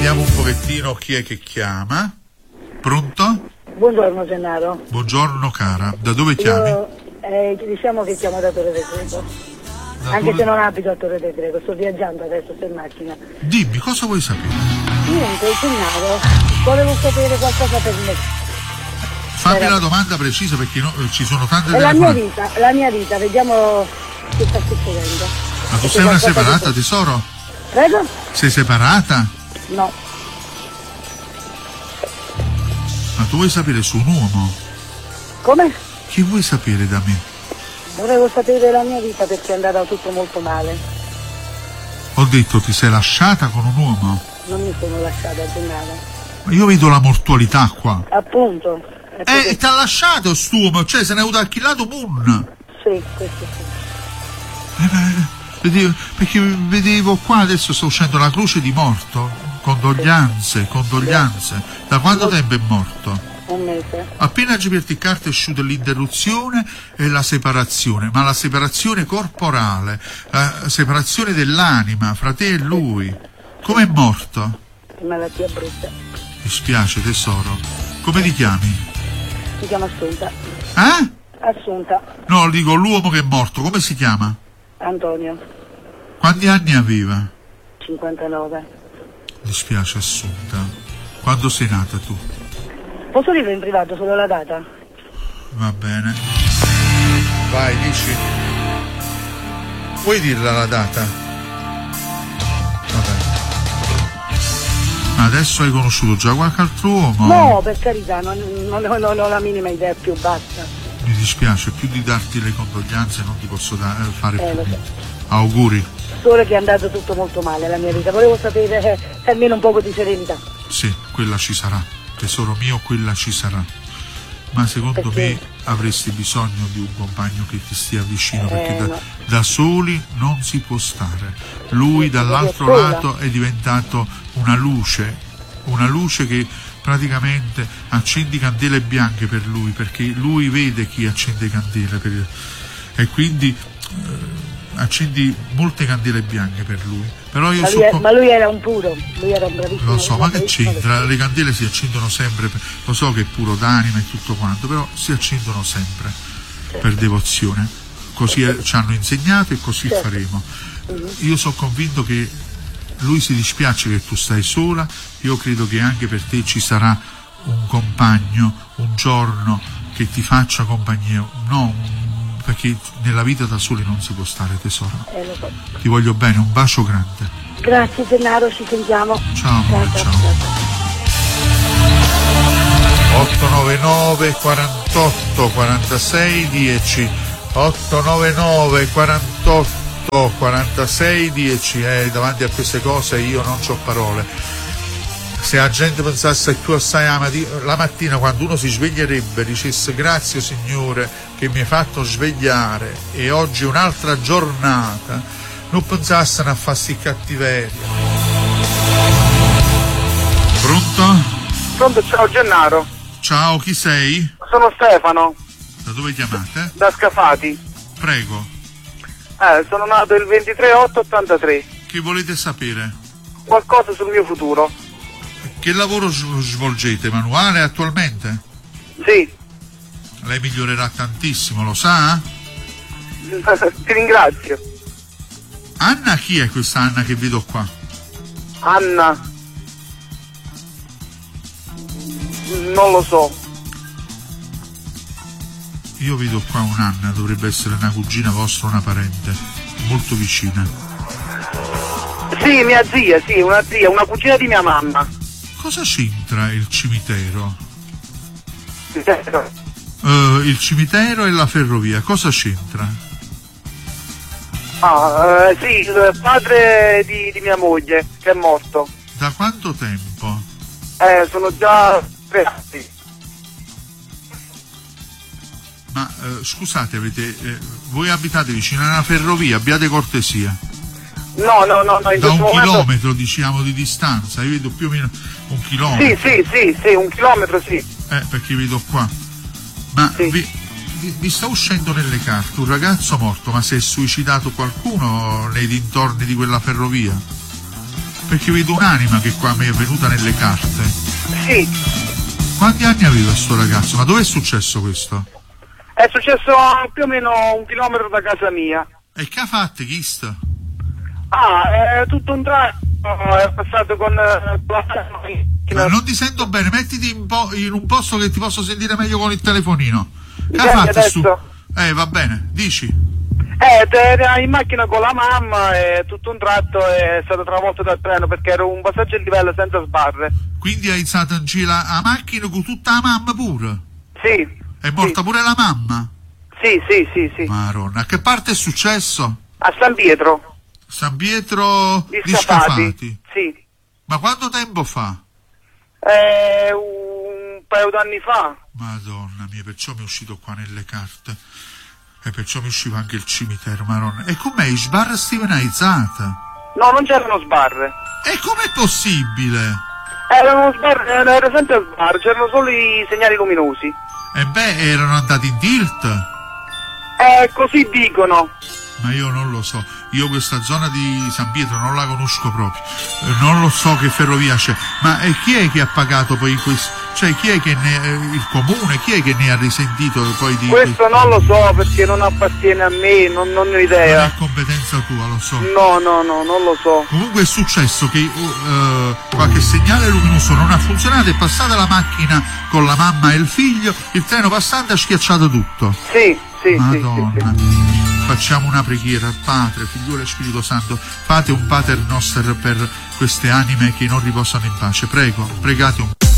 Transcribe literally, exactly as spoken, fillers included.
Vediamo un pochettino chi è che chiama. Pronto? Buongiorno Gennaro. Buongiorno cara, da dove chiami? Io, eh, diciamo che chiamo da Torre del Greco. Da Anche Torre... se non abito a Torre del Greco, sto viaggiando adesso, sto in macchina. Dimmi, cosa vuoi sapere? Niente, Gennaro, volevo sapere qualcosa per me. Fammi Era... la domanda precisa perché no, ci sono tante È la mia telefonate. vita, la mia vita, vediamo che sta succedendo. Ma tu E sei una qualcosa separata, di... tesoro? Prego? Sei separata? No. Ma tu vuoi sapere su un uomo? Come? Chi vuoi sapere da me? Volevo sapere la mia vita perché è andata tutto molto male. Ho detto ti sei lasciata con un uomo? Non mi sono lasciata a Gennaro. Ma io vedo la mortualità qua. Appunto. Eh, e ti ha lasciato st'uomo, cioè se ne è avuto alchilato Moon. Sì, questo sì. Eh, beh, vedevo, perché vedevo qua, adesso sta uscendo la croce di morto. Condoglianze, condoglianze. Da quanto tempo è morto? Un mese. Appena Gilberti Carta è uscita l'interruzione e la separazione, ma la separazione corporale, la separazione dell'anima fra te e lui. Come è morto? Malattia brutta. Mi spiace tesoro. Come ti chiami? Si chiama Assunta. Eh? Assunta. No, dico l'uomo che è morto, come si chiama? Antonio. Quanti anni aveva? cinquantanove. Mi spiace Assunta. Quando sei nata tu? Posso dire in privato solo la data? Va bene. Vai, dici. Puoi dirla la data? Vabbè. Ma adesso hai conosciuto già qualche altro uomo? No, per carità, non, non, non, non ho la minima idea più, basta. Mi dispiace, più di darti le condoglianze non ti posso da- fare Eh, più. lo so. Auguri. Solo che è andato tutto molto male la mia vita. Volevo sapere eh, almeno un poco di serenità. Sì, quella ci sarà. Tesoro mio, quella ci sarà. Ma secondo Perché? me avresti bisogno di un compagno che ti stia vicino, Eh, perché da, no. da soli non si può stare. Lui Sì, dall'altro sola. lato è diventato una luce, una luce che praticamente accendi candele bianche per lui, perché lui vede chi accende candele per, e quindi eh, accendi molte candele bianche per lui. Però io Ma so lui, è- com- ma lui era un puro, lui era un bravissimo. lo so, una ma che bravissima c'entra? persona. Le candele si accendono sempre, per- lo so che è puro d'anima e tutto quanto, però si accendono sempre per devozione. Così è- ci hanno insegnato e così Certo. faremo. Io sono convinto che lui si dispiace che tu stai sola, io credo che anche per te ci sarà un compagno, un giorno che ti faccia compagnia, no, un- perché nella vita da soli non si può stare tesoro. Eh, lo so. Ti voglio bene, un bacio grande. Grazie Gennaro, ci sentiamo. Ciao amore, Ciao, ciao. ciao, ciao. otto nove nove quarantotto quarantasei dieci otto nove nove quarantotto quarantasei dieci eh, davanti a queste cose io non c'ho parole. Se la gente pensasse che tu assai amati la mattina, quando uno si sveglierebbe, dicesse grazie Signore che mi hai fatto svegliare e oggi è un'altra giornata, non pensassero a farsi cattiveria. Pronto? Pronto, ciao Gennaro. Ciao, chi sei? Sono Stefano, Da dove chiamate? da Scafati. Prego, Eh, sono nato il ventitré otto ottantatré. che volete sapere? Qualcosa sul mio futuro? Che lavoro s- svolgete, manuale, attualmente? Sì. Lei migliorerà tantissimo, lo sa? Ti ringrazio. Anna, chi è questa Anna che vedo qua? Anna. Non lo so. Io vedo qua un'Anna, dovrebbe essere una cugina vostra, una parente, molto vicina. Sì, mia zia, sì, una zia, una cugina di mia mamma. Cosa c'entra il cimitero? Eh, Eh, il cimitero e la ferrovia, cosa c'entra? Ah, eh, sì, il padre di, di mia moglie, che è morto. Da quanto tempo? Eh, sono già tre anni. Ma eh, scusate, avete, eh, voi abitate vicino a una ferrovia, abbiate cortesia. No, no, no, no, in Da un questo momento... chilometro diciamo di distanza, io vedo più o meno un chilometro. Sì, sì, sì, sì, un chilometro sì. Eh, perché vedo qua. Ma Sì. vi, vi, vi sta uscendo nelle carte un ragazzo morto, ma si è suicidato qualcuno nei dintorni di quella ferrovia? Perché vedo un'anima che qua mi è venuta nelle carte. Sì. Quanti anni aveva sto ragazzo? Ma dove è successo questo? È successo più o meno un chilometro da casa mia. E che ha fatto, chi sta? Ah, è tutto un tratto, è passato con eh, la Ma non ti sento bene, mettiti in, po- in un posto che ti posso sentire meglio con il telefonino. Che Mi ha senti fatto adesso? su? Eh, va bene, dici. Eh, era in macchina con la mamma e tutto un tratto è stato travolto dal treno perché era un passaggio a livello senza sbarre. Quindi hai alzato in giro la macchina con tutta la mamma pure? Sì. È morta sì. pure la mamma? Sì, sì, sì, sì. Maronna, a che parte è successo? A San Pietro. San Pietro Di di Scafati. Scafati. Sì. Ma quanto tempo fa? Eh, un paio d'anni fa. Madonna mia, perciò mi è uscito qua nelle carte. E perciò mi usciva anche il cimitero, maronna. E com'è? I sbarre stivenaizzata? No, non c'erano sbarre. E com'è possibile? Erano sbarre, era sempre sbarre, c'erano solo i segnali luminosi. E beh, erano andati in tilt. Eh, così dicono. Ma io non lo so, io questa zona di San Pietro non la conosco proprio, eh, non lo so che ferrovia c'è, ma eh, chi è che ha pagato poi questo? Cioè chi è che ne, eh, il comune, chi è che ne ha risentito poi di... Questo non lo so perché non appartiene a me, non, non ne ho Non idea. è competenza tua, lo so. No, no, no, non lo so. Comunque è successo che uh, qualche segnale luminoso non ha funzionato, è passata la macchina con la mamma e il figlio, il treno passante ha schiacciato tutto. Sì, sì, Madonna. sì, sì, sì. Facciamo una preghiera, Padre, Figliolo e Spirito Santo, fate un Pater Noster per queste anime che non riposano in pace. Prego, pregate un